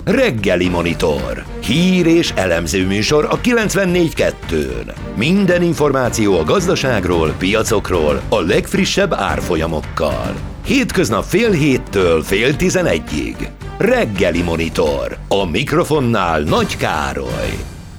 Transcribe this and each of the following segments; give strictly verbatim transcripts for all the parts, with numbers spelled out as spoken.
Reggeli Monitor. Hír és elemző műsor a kilencvennégy kettőn. Minden információ a gazdaságról, piacokról, a legfrissebb árfolyamokkal. Hétköznap fél héttől fél tizenegyig. Reggeli Monitor. A mikrofonnál Nagy Károly.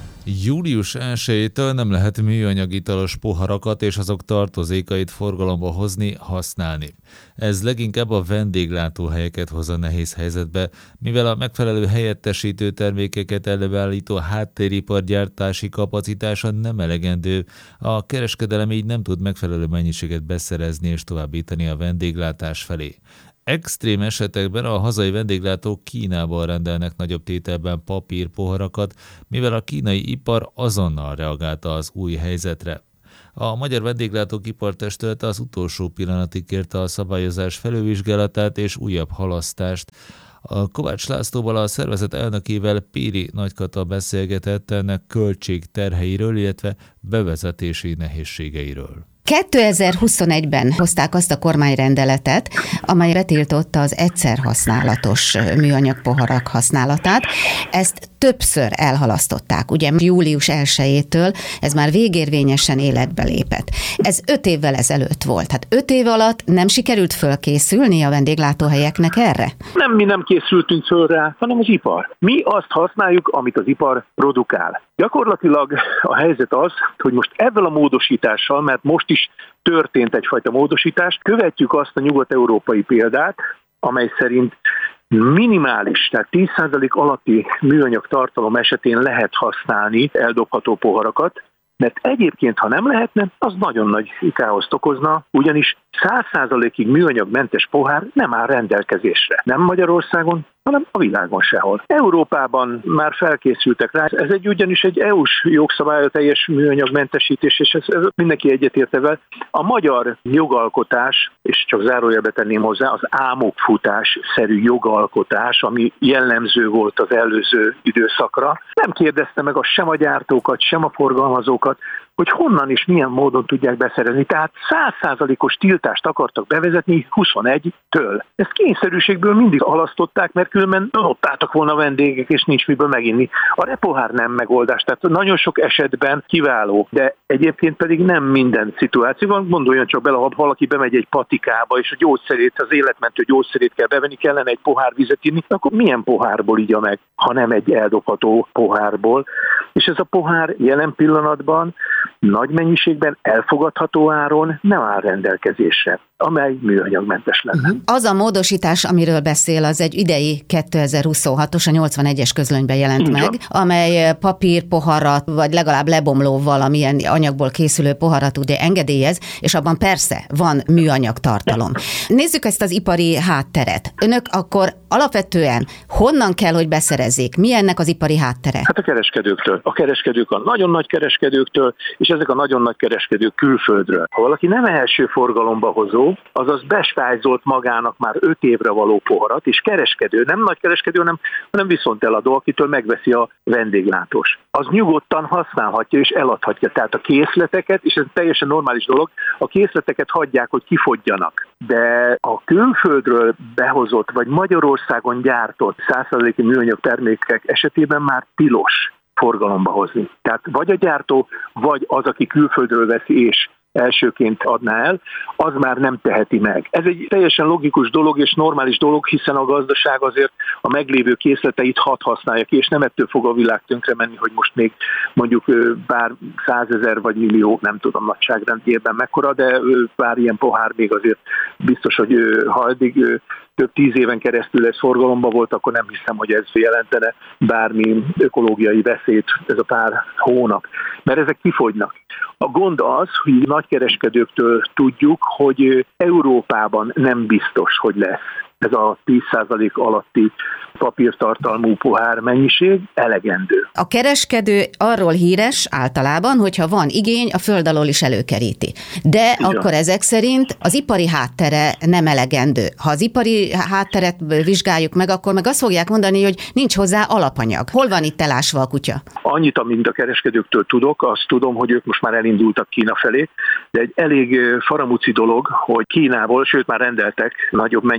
július elsejétől nem lehet műanyag italos poharakat és azok tartozékait forgalomba hozni, használni. Ez leginkább a vendéglátóhelyeket hozza nehéz helyzetbe, mivel a megfelelő helyettesítő termékeket előállító háttéripar gyártási kapacitása nem elegendő, a kereskedelem így nem tud megfelelő mennyiséget beszerezni és továbbítani a vendéglátás felé. Extrém esetekben a hazai vendéglátók Kínából rendelnek nagyobb tételben papírpoharakat, mivel a kínai ipar azonnal reagálta az új helyzetre. A Magyar Vendéglátók Ipartestülete az utolsó pillanatig kérte a szabályozás felülvizsgálatát és újabb halasztást. A Kovács Lászlóval, a szervezet elnökével Péri Nagykata beszélgetett ennek költségterheiről, illetve bevezetési nehézségeiről. kétezer-huszonegyben hozták azt a kormányrendeletet, amely betiltotta az egyszerhasználatos műanyag poharak használatát. Ezt többször elhalasztották, ugye július elsejétől ez már végérvényesen életbe lépett. Ez öt évvel ezelőtt volt. Hát öt év alatt nem sikerült fölkészülni a vendéglátóhelyeknek erre? Nem, mi nem készültünk föl rá, hanem az ipar. Mi azt használjuk, amit az ipar produkál. Gyakorlatilag a helyzet az, hogy most ezzel a módosítással, mert most is történt egyfajta módosítás, követjük azt a nyugat-európai példát, amely szerint minimális, tehát tíz százalék alatti műanyag tartalom esetén lehet használni eldobható poharakat, mert egyébként, ha nem lehetne, az nagyon nagy káoszt okozna, ugyanis száz százalékig műanyagmentes pohár nem áll rendelkezésre. Nem Magyarországon, hanem a világon sehol. Európában már felkészültek rá, ez egy ugyanis egy é u-s jogszabály, a teljes műanyagmentesítés, és ez, ez mindenki egyetért ezzel. A magyar jogalkotás, és csak zárójelbe tenném hozzá, az ámokfutás-szerű jogalkotás, ami jellemző volt az előző időszakra, nem kérdezte meg azt sem a gyártókat, sem a forgalmazókat, hogy honnan és milyen módon tudják beszerezni. Tehát száz százalékos tiltást akartak bevezetni huszonegytől. Ezt kényszerűségből mindig halasztották, mert különben ott álltak volna vendégek, és nincs miből meginni. A repohár nem megoldás, tehát nagyon sok esetben kiváló, de egyébként pedig nem minden szituációban. Gondoljon csak bele, ha valaki bemegy egy patikába, és a gyógyszerét, az életmentő gyógyszerét kell bevenni, kellene egy pohár vizet inni, akkor milyen pohárból igya meg, ha nem egy eldobható pohárból. És ez a pohár jelen pillanatban nagy mennyiségben elfogadható áron nem áll rendelkezésre, amely műanyagmentes lenne. Az a módosítás, amiről beszél, az egy idei kétezer-huszonhatos, a nyolcvanegyes közlönyben jelent meg, amely papírpoharat, vagy legalább lebomló valamilyen anyagból készülő poharat ugye engedélyez, és abban persze van műanyag tartalom. Nézzük ezt az ipari hátteret. Önök akkor alapvetően honnan kell, hogy beszerezzék? Mi ennek az ipari háttere? Hát a kereskedőktől. A kereskedők a nagyon nagy kereskedőktől, és ezek a nagyon nagy kereskedők külföldről. Ha valaki nem első forgalomba hozó, azaz bestájzolt magának már öt évre való poharat, és kereskedő, nem nagy kereskedő, hanem, hanem viszont eladó, akitől megveszi a vendéglátós. Az nyugodtan használhatja és eladhatja. Tehát a készleteket, és ez teljesen normális dolog, a készleteket hagyják, hogy kifogjanak. De a külföldről behozott, vagy Magyarországon gyártott száz százalékos műanyag termékek esetében már tilos forgalomba hozni. Tehát vagy a gyártó, vagy az, aki külföldről veszi és elsőként adná el, az már nem teheti meg. Ez egy teljesen logikus dolog és normális dolog, hiszen a gazdaság azért a meglévő készleteit hadd használja ki, és nem ettől fog a világ tönkre menni, hogy most még mondjuk bár százezer vagy millió, nem tudom nagyságrendjében mekkora, de bár ilyen pohár még azért biztos, hogy ha eddig több tíz éven keresztül ez forgalomba volt, akkor nem hiszem, hogy ez jelentene bármi ökológiai veszélyt ez a pár hónap. Mert ezek kifogynak. A gond az, hogy nagykereskedőktől tudjuk, hogy Európában nem biztos, hogy lesz ez a tíz százalék alatti papírtartalmú pohár mennyiség elegendő. A kereskedő arról híres általában, hogyha van igény, a föld alól is előkeríti. De igen, akkor ezek szerint az ipari háttere nem elegendő. Ha az ipari hátteret vizsgáljuk meg, akkor meg azt fogják mondani, hogy nincs hozzá alapanyag. Hol van itt elásva a kutya? Annyit, amint a kereskedőktől tudok, azt tudom, hogy ők most már elindultak Kína felé, de egy elég faramúci dolog, hogy Kínából, sőt már rendeltek nagyobb mennyiségeket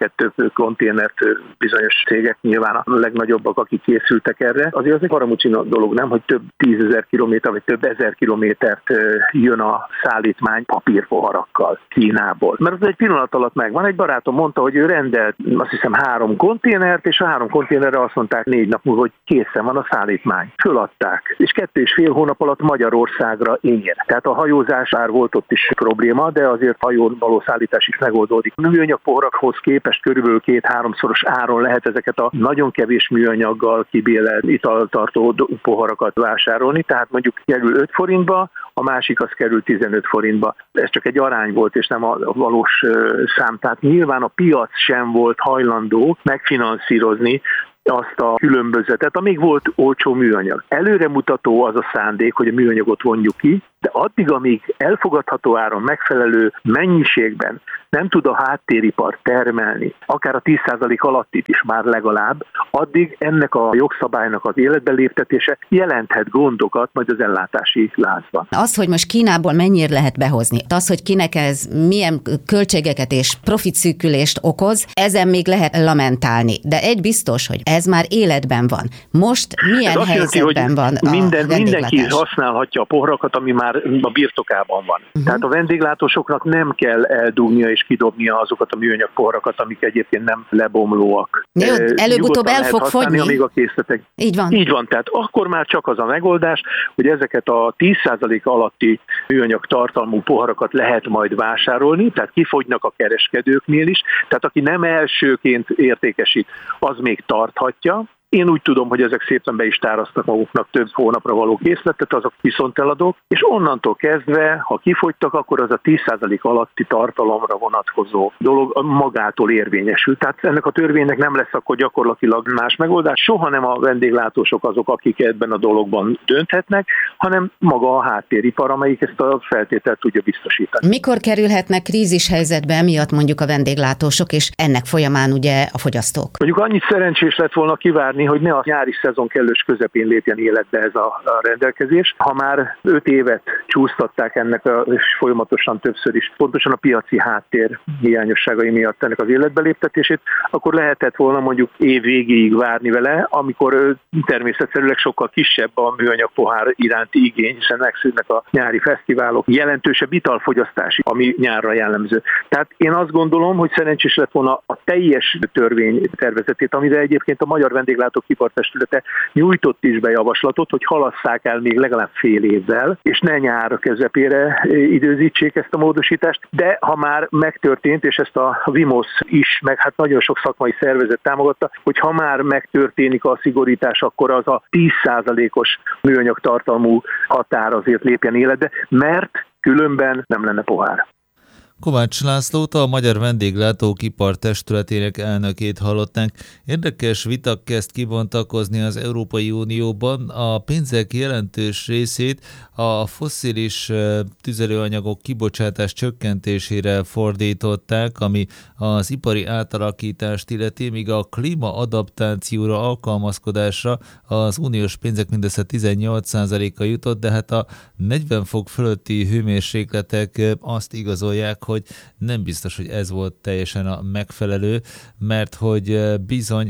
tizenkettő konténert bizonyos cégek, nyilván a legnagyobbak, akik készültek erre. Azért az egy faramúcsi dolog, nem, hogy több tízezer kilométer, vagy több ezer kilométert jön a szállítmány papírpoharakkal Kínából. Mert az egy pillanat alatt megvan. Egy barátom mondta, hogy ő rendelt azt hiszem három konténert, és a három konténerre azt mondták négy nap múlva, hogy készen van a szállítmány. Föladták, és kettő és fél hónap alatt Magyarországra ér. Tehát a hajózás már volt ott is probléma, de azért hajón való szállítás is megoldódik. A műanyag poharakhoz képest körülbelül két-háromszoros áron lehet ezeket a nagyon kevés műanyaggal kibélelt italtartó poharakat vásárolni, tehát mondjuk kerül öt forintba, a másik az kerül tizenöt forintba. Ez csak egy arány volt, és nem a valós szám. Tehát nyilván a piac sem volt hajlandó megfinanszírozni azt a különbözetet, amíg volt olcsó műanyag. Előremutató az a szándék, hogy a műanyagot vonjuk ki, de addig, amíg elfogadható áron, megfelelő mennyiségben nem tud a háttéripar termelni, akár a tíz százalék alattit is már legalább, addig ennek a jogszabálynak az életbe léptetése jelenthet gondokat majd az ellátási láncban. Az, hogy most Kínából mennyire lehet behozni, az, hogy kinek ez milyen költségeket és profitszűkülést okoz, ezen még lehet lamentálni. De egy biztos, hogy ez már életben van. Most milyen ez helyzetben jelenti, van a minden, mindenki vendéglátás? használhatja a poharakat, ami már a birtokában van. Uh-huh. Tehát a vendéglátósoknak nem kell eldugnia és kidobnia azokat a műanyag poharakat, amik egyébként nem lebomlóak. Jó, előbb-utóbb el fog fogyni. Amíg a készletek. Így van. Így van, tehát akkor már csak az a megoldás, hogy ezeket a tíz százalék alatti műanyag tartalmú poharakat lehet majd vásárolni, tehát kifogynak a kereskedőknél is, tehát aki nem elsőként értékesít, az még tarthatja. Én úgy tudom, hogy ezek szépen be is tárasztak maguknak több hónapra való készletet, azok viszont eladók, és onnantól kezdve, ha kifogytak, akkor az a tíz százalék alatti tartalomra vonatkozó dolog magától érvényesül. Tehát ennek a törvénynek nem lesz akkor gyakorlatilag más megoldás. Soha nem a vendéglátósok azok, akik ebben a dologban dönthetnek, hanem maga a háttéripar, amelyik ezt a feltételt tudja biztosítani. Mikor kerülhetnek krízis helyzetbe emiatt mondjuk a vendéglátósok, és ennek folyamán ugye a fogyasztók? Mondjuk annyit szerencsés lett volna kivárni, hogy ne a nyári szezon kellős közepén lépjen életbe ez a, a rendelkezés. Ha már öt évet csúsztatták ennek, a, és folyamatosan többször is, pontosan a piaci háttér hiányosságai miatt ennek az életbe léptetését, akkor lehetett volna mondjuk év végéig várni vele, amikor természetszerűleg sokkal kisebb a műanyag pohár iránti igény, hiszen megszűnnek a nyári fesztiválok, jelentősebb italfogyasztás, ami nyárra jellemző. Tehát én azt gondolom, hogy szerencsés lett volna a teljes törvény tervezetét, amire egyébként a Magyar Vendéglátók Ipartestülete nyújtott is be javaslatot, hogy halasszák el még legalább fél évvel, és ne nyár közepére időzítsék ezt a módosítást, de ha már megtörtént, és ezt a VIMOSZ is, meg hát nagyon sok szakmai szervezet támogatta, hogy ha már megtörténik a szigorítás, akkor az a tíz százalékos műanyag tartalmú határ azért lépjen életbe, mert különben nem lenne pohár. Kovács Lászlót, a Magyar Vendéglátók Ipartestületének elnökét hallották. Érdekes vita kezd kibontakozni az Európai Unióban. A pénzek jelentős részét a fosszilis tüzelőanyagok kibocsátás csökkentésére fordították, ami az ipari átalakítást illeti, míg a klímaadaptációra, alkalmazkodásra az uniós pénzek mindössze tizennyolc százaléka jutott, de hát a negyven fok fölötti hőmérsékletek azt igazolják, hogy nem biztos, hogy ez volt teljesen a megfelelő, mert hogy bizony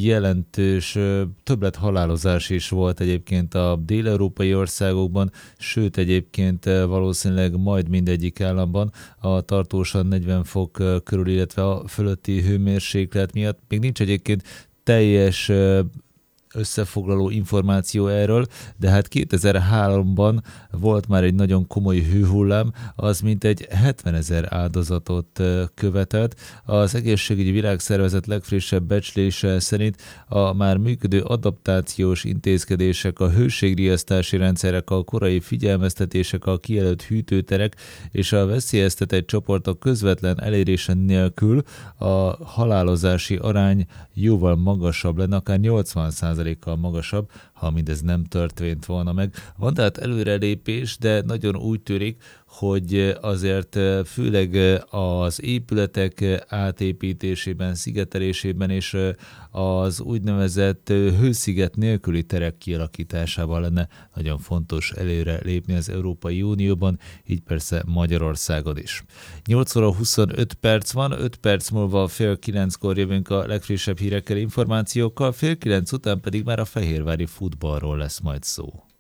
jelentős többlethalálozás is volt egyébként a dél-európai országokban, sőt egyébként valószínűleg majd mindegyik államban a tartósan negyven fok körül, illetve a fölötti hőmérséklet miatt. Még nincs egyébként teljes összefoglaló információ erről, de hát kétezer-háromban volt már egy nagyon komoly hőhullám, az mintegy hetvenezer áldozatot követett. Az Egészségügyi Világszervezet legfrissebb becslése szerint a már működő adaptációs intézkedések, a hőségriasztási rendszerek, a korai figyelmeztetések, a kijelölt hűtőterek és a veszélyeztetett csoportok közvetlen elérése nélkül a halálozási arány jóval magasabb lenne, akár nyolcvan százalékkal magasabb, ha mindez nem történt volna meg. Van tehát előrelépés, de nagyon úgy tűnik, hogy azért főleg az épületek átépítésében, szigetelésében és az úgynevezett hősziget nélküli terek kialakításában lenne nagyon fontos előre lépni az Európai Unióban, így persze Magyarországon is. nyolc óra huszonöt perc van, öt perc múlva fél kilenckor jövünk a legfrissebb hírekkel, információkkal, fél kilenc után pedig már a fehérvári futballról lesz majd szó.